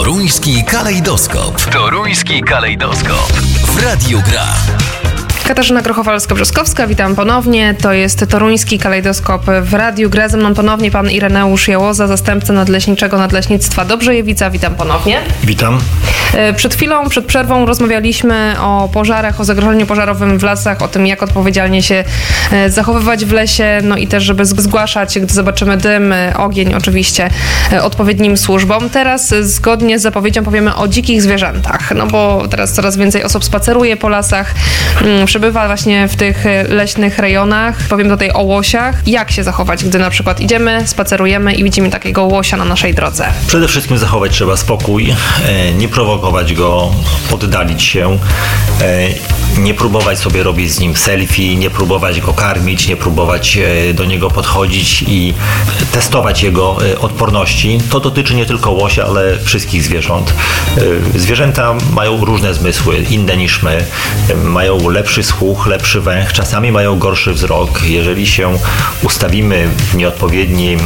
Toruński kalejdoskop. Toruński kalejdoskop. W Radiu Gra. Katarzyna Grochowalska-Brzoskowska, witam ponownie. To jest Toruński kalejdoskop w Radiu Gra. Ze mną ponownie pan Ireneusz Jałoza, zastępca nadleśniczego Nadleśnictwa Dobrzejewica. Witam ponownie. Witam. Przed chwilą, przed przerwą rozmawialiśmy o pożarach, o zagrożeniu pożarowym w lasach, o tym, jak odpowiedzialnie się zachowywać w lesie, no i też, żeby zgłaszać, gdy zobaczymy dym, ogień oczywiście, odpowiednim służbom. Teraz zgodnie z zapowiedzią powiemy o dzikich zwierzętach, no bo teraz coraz więcej osób spaceruje po lasach, przebywa właśnie w tych leśnych rejonach. Powiem tutaj o łosiach. Jak się zachować, gdy na przykład idziemy, spacerujemy i widzimy takiego łosia na naszej drodze? Przede wszystkim zachować trzeba spokój, nie prowokować go, oddalić się, nie próbować sobie robić z nim selfie, nie próbować go karmić, nie próbować do niego podchodzić i testować jego odporności. To dotyczy nie tylko łosia, ale wszystkich zwierząt. Zwierzęta mają różne zmysły, inne niż my. Mają lepszy słuch, lepszy węch, czasami mają gorszy wzrok. Jeżeli się ustawimy w nieodpowiednim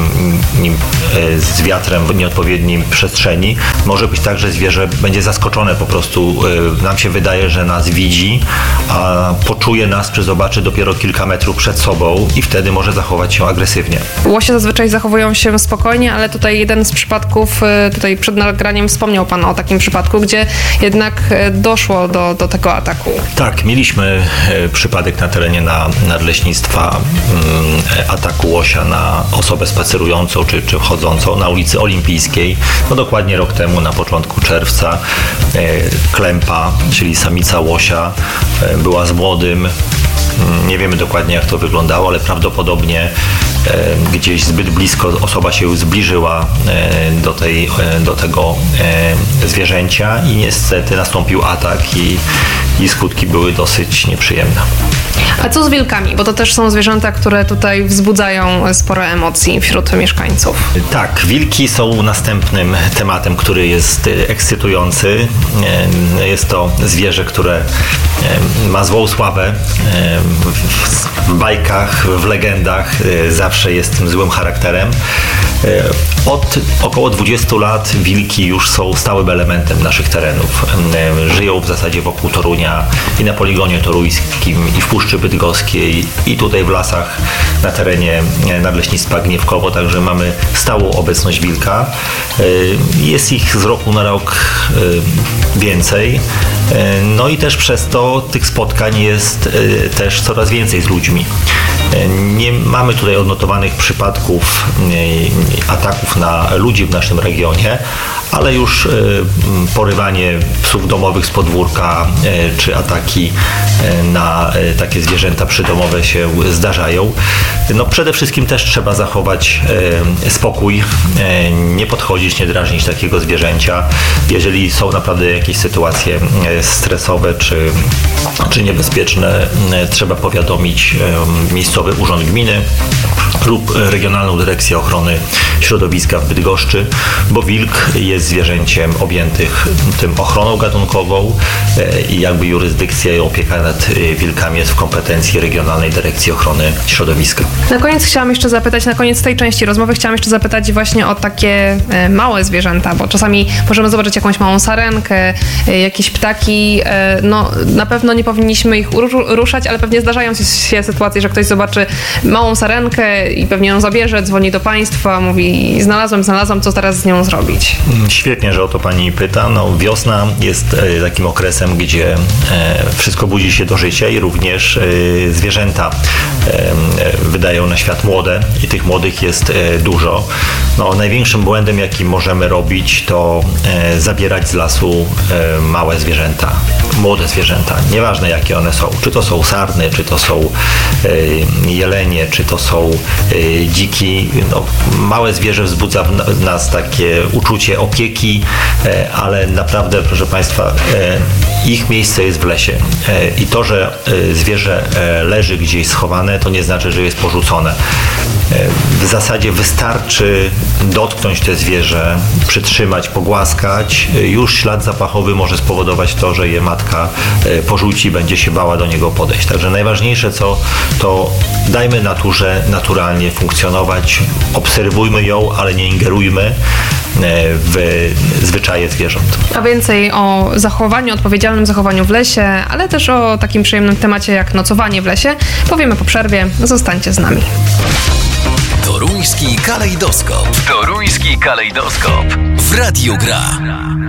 z wiatrem, w nieodpowiednim przestrzeni, może być tak, że zwierzę będzie zaskoczone po prostu. Nam się wydaje, że nas widzi, a poczuje nas, czy zobaczy dopiero kilka metrów przed sobą i wtedy może zachować się agresywnie. Łosie zazwyczaj zachowują się spokojnie, ale tutaj jeden z przypadków, tutaj przed nagraniem wspomniał pan o takim przypadku, gdzie jednak doszło do tego ataku. Tak, mieliśmy przypadek na terenie Nadleśnictwa ataku łosia na osobę spacerującą czy chodzącą na ulicy Olimpijskiej. No dokładnie rok temu, na początku czerwca, klępa, czyli samica łosia, była z młodym. Nie wiemy dokładnie, jak to wyglądało, ale prawdopodobnie gdzieś zbyt blisko osoba się zbliżyła do tego zwierzęcia i niestety nastąpił atak i skutki były dosyć nieprzyjemne. A co z wilkami? Bo to też są zwierzęta, które tutaj wzbudzają sporo emocji wśród mieszkańców. Tak, wilki są następnym tematem, który jest ekscytujący. Jest to zwierzę, które ma złą sławę. W bajkach, w legendach zawsze jest tym złym charakterem. Od około 20 lat wilki już są stałym elementem naszych terenów. Żyją w zasadzie wokół Torunia i na poligonie toruńskim, i w Puszczy Bydgoskiej, i tutaj w lasach na terenie Nadleśnictwa Gniewkowo, także mamy stałą obecność wilka. Jest ich z roku na rok więcej. No i też przez to tych spotkań jest też coraz więcej z ludźmi. Nie mamy tutaj odnotowanych przypadków ataków na ludzi w naszym regionie, ale już porywanie psów domowych z podwórka czy ataki na takie zwierzęta przydomowe się zdarzają. No przede wszystkim też trzeba zachować spokój, nie podchodzić, nie drażnić takiego zwierzęcia. Jeżeli są naprawdę jakieś sytuacje stresowe czy niebezpieczne, trzeba powiadomić miejscowy urząd gminy lub Regionalną Dyrekcję Ochrony Środowiska w Bydgoszczy, bo wilk jest zwierzęciem objętych tym ochroną gatunkową i jakby jurysdykcja i opieka nad wilkami jest w kompetencji Regionalnej Dyrekcji Ochrony Środowiska. Na koniec tej części rozmowy chciałam jeszcze zapytać właśnie o takie małe zwierzęta, bo czasami możemy zobaczyć jakąś małą sarenkę, jakieś ptaki, no na pewno nie powinniśmy ich ruszać, ale pewnie zdarzają się sytuacje, że ktoś zobaczy małą sarenkę i pewnie ją zabierze, dzwoni do państwa, mówi znalazłam, co teraz z nią zrobić? Świetnie, że o to pani pyta. No, wiosna jest takim okresem, gdzie wszystko budzi się do życia i również zwierzęta wydają na świat młode i tych młodych jest dużo. No, największym błędem, jaki możemy robić, to zabierać z lasu małe zwierzęta, młode zwierzęta, nieważne jakie one są. Czy to są sarny, czy to są jelenie, czy to są dziki. No, małe zwierzę wzbudza w nas takie uczucie opieki, ale naprawdę, proszę Państwa, ich miejsce jest w lesie. I to, że zwierzę leży gdzieś schowane, to nie znaczy, że jest porzucone. W zasadzie wystarczy dotknąć te zwierzę, przytrzymać, pogłaskać. Już ślad zapachowy może spowodować to, że je matka porzuci, będzie się bała do niego podejść. Także najważniejsze to dajmy naturze naturalnie funkcjonować, obserwujmy ją, ale nie ingerujmy. w zwyczaje zwierząt. A więcej o zachowaniu, odpowiedzialnym zachowaniu w lesie, ale też o takim przyjemnym temacie jak nocowanie w lesie powiemy po przerwie. Zostańcie z nami. Toruński kalejdoskop. Toruński kalejdoskop. W Radiu Gra.